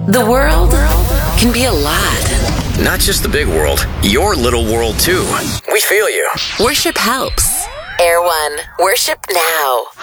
The world can be a lot. Not just the big world, your little world too. We feel you. Worship helps. Air One, worship now.